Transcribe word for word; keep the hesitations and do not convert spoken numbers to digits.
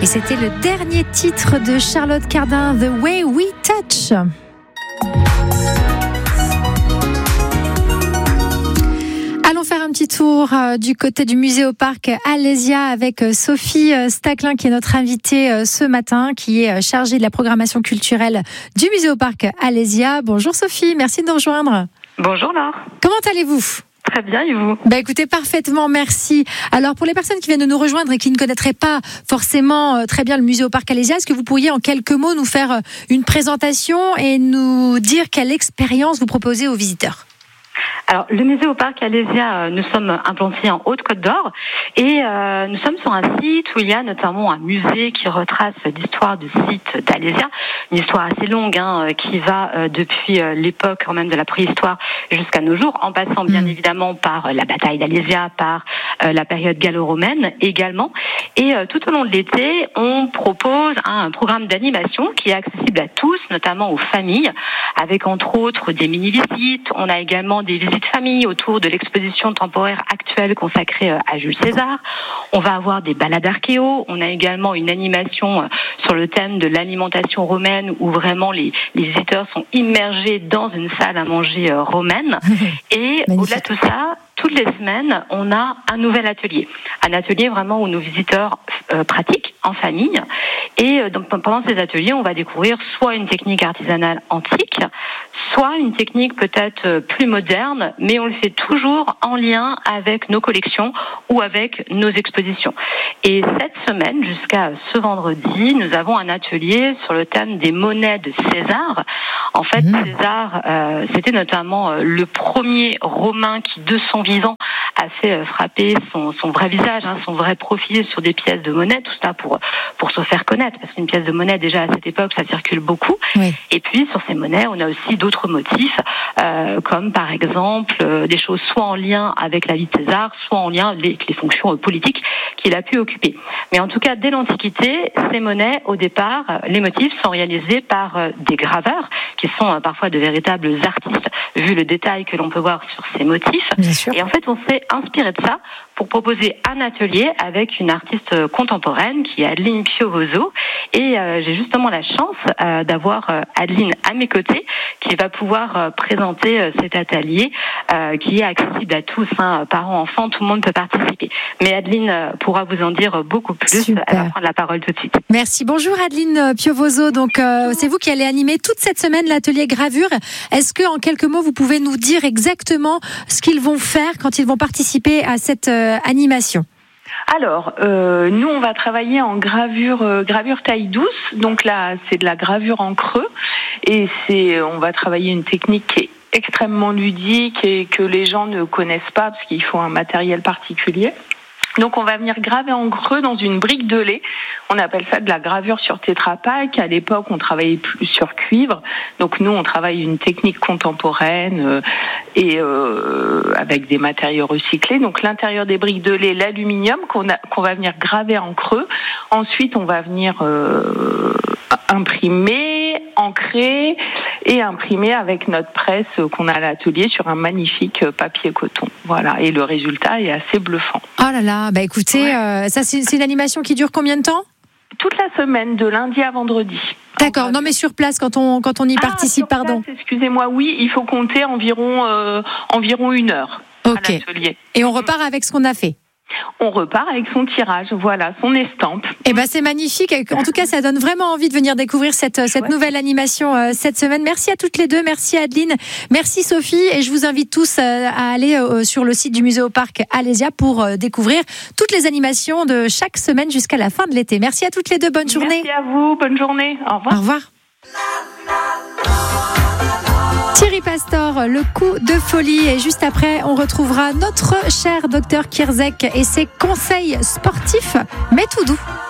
c'était le dernier titre de Charlotte Cardin, The Way We Touch. Allons faire un petit tour euh, du côté du musée au parc Alésia avec euh, Sophie euh, Staclin qui est notre invitée euh, ce matin, qui est euh, chargée de la programmation culturelle du musée au parc Alésia. Bonjour Sophie, merci de nous rejoindre. Bonjour Laure. Comment allez-vous ? Très bien, et vous ? Bah écoutez, parfaitement, merci. Alors pour les personnes qui viennent de nous rejoindre et qui ne connaîtraient pas forcément euh, très bien le musée au parc Alésia, est-ce que vous pourriez en quelques mots nous faire euh, une présentation et nous dire quelle expérience vous proposez aux visiteurs ? Alors, le musée au parc Alésia, nous sommes implantés en Haute-Côte d'Or et euh, nous sommes sur un site où il y a notamment un musée qui retrace l'histoire du site d'Alésia, une histoire assez longue hein, qui va euh, depuis euh, l'époque quand même de la préhistoire jusqu'à nos jours, en passant bien mmh. évidemment par euh, la bataille d'Alésia, par euh, la période gallo-romaine également. Et euh, tout au long de l'été, on propose hein, un programme d'animation qui est accessible à tous, notamment aux familles, avec entre autres des mini-visites. On a également des visites famille autour de l'exposition temporaire actuelle consacrée à Jules César. On va avoir des balades archéo. On a également une animation sur le thème de l'alimentation romaine où vraiment les, les visiteurs sont immergés dans une salle à manger romaine. Et Magnifique. Au-delà de tout ça, toutes les semaines, on a un nouvel atelier. Un atelier vraiment où nos visiteurs euh, pratiquent en famille. Et euh, donc pendant ces ateliers, on va découvrir soit une technique artisanale antique, soit une technique peut-être plus moderne, mais on le fait toujours en lien avec nos collections ou avec nos expositions. Et cette semaine, jusqu'à ce vendredi, nous avons un atelier sur le thème des monnaies de César. En fait, mmh. César, euh, c'était notamment euh, le premier Romain qui, de son vivant, a fait euh, frapper son, son vrai visage, hein, son vrai profil sur des pièces de monnaie, tout ça pour, pour se faire connaître, parce qu'une pièce de monnaie, déjà à cette époque, ça circule beaucoup. Oui. Et puis, sur ces monnaies, on a aussi d'autres motifs, euh, comme par exemple euh, des choses soit en lien avec la vie de César, soit en lien avec les fonctions euh, politiques qu'il a pu occuper. Mais en tout cas, dès l'Antiquité, ces monnaies, au départ, euh, les motifs sont réalisés par euh, des graveurs, qui sont euh, parfois de véritables artistes, vu le détail que l'on peut voir sur ces motifs. Et en fait, on s'est inspiré de ça pour proposer un atelier avec une artiste contemporaine qui est Adeline Piovoso. Et euh, j'ai justement la chance euh, d'avoir euh, Adeline à mes côtés qui va pouvoir euh, présenter euh, cet atelier euh, qui est accessible à tous, hein, parents, enfants, tout le monde peut participer. Mais Adeline euh, pourra vous en dire beaucoup plus. Super. Elle va prendre la parole tout de suite. Merci. Bonjour Adeline Piovoso. Donc euh, c'est vous qui allez animer toute cette semaine l'atelier gravure. Est-ce que en quelques mots vous pouvez nous dire exactement ce qu'ils vont faire quand ils vont participer à cette euh, animation? Alors, euh, nous, on va travailler en gravure, euh, gravure taille douce. Donc là, c'est de la gravure en creux, et c'est, on va travailler une technique qui est extrêmement ludique et que les gens ne connaissent pas parce qu'il faut un matériel particulier. Donc on va venir graver en creux dans une brique de lait. On appelle ça de la gravure sur Tetra Pak. À l'époque, on travaillait plus sur cuivre. Donc nous, on travaille une technique contemporaine euh, et euh, avec des matériaux recyclés. Donc l'intérieur des briques de lait, l'aluminium qu'on, a, qu'on va venir graver en creux. Ensuite, on va venir euh, imprimer, ancrer et imprimer avec notre presse qu'on a à l'atelier sur un magnifique papier coton. Voilà, et le résultat est assez bluffant. Oh là là, bah écoutez, ouais. euh, ça c'est, c'est une animation qui dure combien de temps ? Toute la semaine, de lundi à vendredi. D'accord, non mais sur place quand on quand on y ah, participe, sur place, pardon. Excusez-moi, oui, il faut compter environ euh, environ une heure okay. à l'atelier. Et on repart avec ce qu'on a fait. On repart avec son tirage, voilà, son estampe. Eh ben c'est magnifique. En tout cas, ça donne vraiment envie de venir découvrir cette cette ouais. nouvelle animation euh, cette semaine. Merci à toutes les deux, merci Adeline, merci Sophie, et je vous invite tous euh, à aller euh, sur le site du musée au parc Alésia pour euh, découvrir toutes les animations de chaque semaine jusqu'à la fin de l'été. Merci à toutes les deux, bonne journée. Merci à vous, bonne journée. Au revoir. Au revoir. Thierry Pastor, le coup de folie, et juste après on retrouvera notre cher docteur Kierzek et ses conseils sportifs, mais tout doux.